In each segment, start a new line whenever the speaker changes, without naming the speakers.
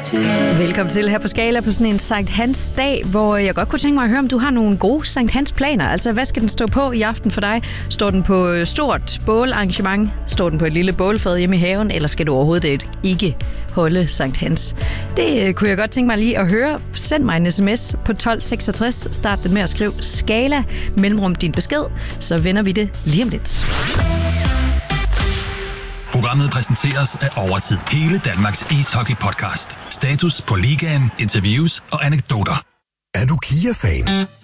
Velkommen til her på Skala på sådan en Sankt Hans dag, hvor jeg godt kunne tænke mig at høre, om du har nogle gode Sankt Hans planer. Altså, hvad skal den stå på i aften for dig? Står den på stort bålarrangement? Står den på et lille bålfad hjemme i haven? Eller skal du overhovedet ikke holde Sankt Hans? Det kunne jeg godt tænke mig lige at høre. Send mig en sms på 1266. Start den med at skrive Skala, mellemrum din besked, så vender vi det lige om lidt.
Programmet præsenteres af Overtid. Hele Danmarks ishockey-podcast. Status på ligaen, interviews og anekdoter.
Er du Kia-fan?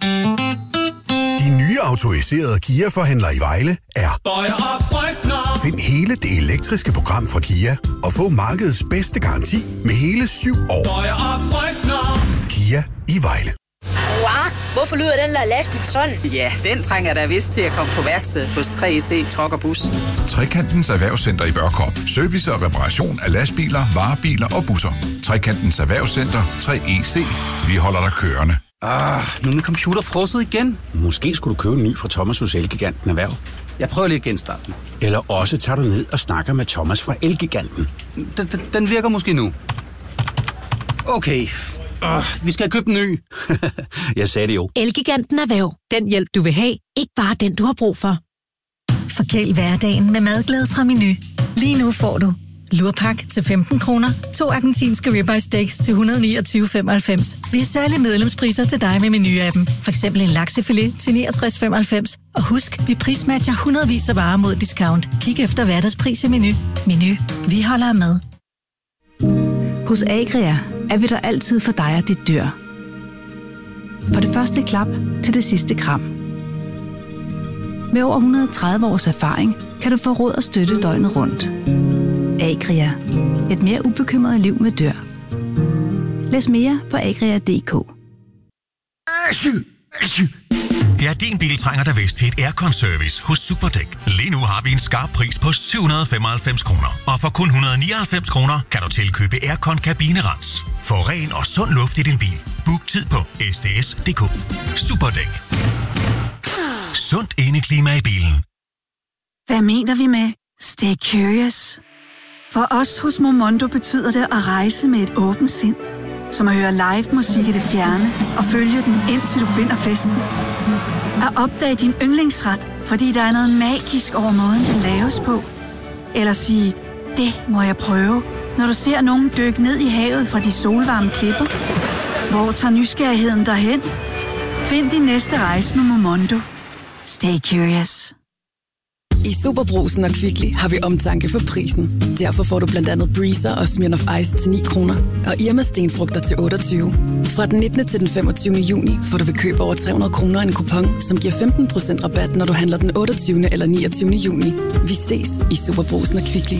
De nye autoriserede Kia-forhandlere i Vejle er Find hele det elektriske program fra Kia og få markedets bedste garanti med hele 7 år. Kia i Vejle.
Wow, hvorfor lyder den der lastbil sådan?
Ja, den trænger der vist til at komme på værksted hos 3EC Truck og Bus.
Trekantens Erhvervscenter i Børkop. Service og reparation af lastbiler, varebiler og busser. Trekantens Erhvervscenter 3EC. Vi holder dig kørende.
Nu er min computer frosset igen.
Måske skulle du købe en ny fra Thomas hos Elgiganten Erhverv.
Jeg prøver lige at genstarte den.
Eller også tager du ned og snakker med Thomas fra Elgiganten.
Den virker måske nu. Okay. Vi skal købe en ny.
Jeg sagde det jo.
Elgiganten Erhverv. Den hjælp, du vil have. Ikke bare den, du har brug for. Forkæl hverdagen med madglæde fra Meny. Lige nu får du lurpak til 15 kroner, 2 argentinske ribeye steaks til 129,95. Vi har særlige medlemspriser til dig med Meny-appen. For eksempel en laksefilet til 69,95. Og husk, vi prismatcher hundredvis af varer mod discount. Kig efter hverdagspris i Meny. Meny. Vi holder af mad.
Hos Agria er vi der altid for dig og dit dyr. For det første klap til det sidste kram. Med over 130 års erfaring kan du få råd og støtte døgnet rundt. Agria. Et mere ubekymret liv med dyr. Læs mere på agria.dk.
Ja, din bil trænger der vist til et aircon-service hos Superdæk. Lige nu har vi en skarp pris på 795 kroner. Og for kun 199 kroner kan du tilkøbe aircon-kabinerens. Få ren og sund luft i din bil. Book tid på sds.dk. Superdæk. Sundt indeklima i bilen.
Hvad mener vi med stay curious? For os hos Momondo betyder det at rejse med et åbent sind. Som at høre live musik i det fjerne og følge den, indtil du finder festen. At opdage din yndlingsret, fordi der er noget magisk over måden, den laves på. Eller sige, det må jeg prøve, når du ser nogen dykke ned i havet fra de solvarme klipper. Hvor tager nysgerrigheden derhen? Find din næste rejse med Momondo. Stay curious.
I Superbrugsen og Kvickly har vi omtanke for prisen. Derfor får du blandt andet Breezer og Smirnoff Ice til 9 kroner. Og Irma stenfrugter til 28. Fra den 19. til den 25. juni får du ved køb over 300 kroner en kupon, som giver 15% rabat, når du handler den 28. eller 29. juni. Vi ses i Superbrugsen og Kvickly.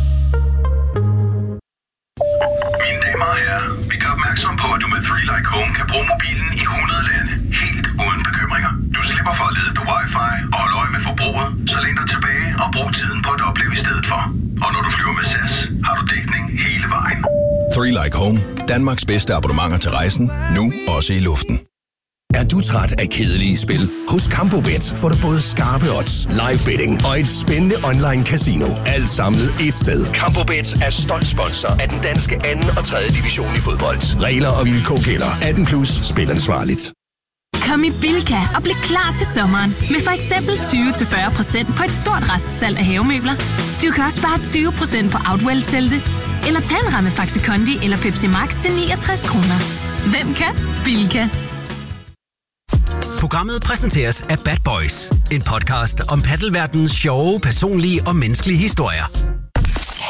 Mine damer og herrer, vi gør opmærksom på, at du med 3Like Home kan bruge mobilen i 100 lande, helt uden bekymringer. Du slipper for at lede på wifi og holde øje med forbruget, så læn dig tilbage og brug tiden på at opleve i stedet for. Og når du flyver med SAS, har du dækning hele vejen.
3Like Home. Danmarks bedste abonnementer til rejsen. Nu også i luften.
Er du træt af kedelige spil? Hos Campobet får du både skarpe odds, live betting og et spændende online casino. Alt samlet et sted. Campobet er stolt sponsor af den danske 2. og 3. division i fodbold. Regler og vilkår gælder. 18+. Spil ansvarligt.
Kom i Bilka og bliv klar til sommeren. Med for eksempel 20-40% på et stort restsalg af havemøbler. Du kan også spare 20% på Outwell-telte. Eller tage en ramme Faxi Kondi eller Pepsi Max til 69 kroner. Hvem kan? Bilka.
Programmet præsenteres af Bad Boys. En podcast om paddelverdenens sjove, personlige og menneskelige historier.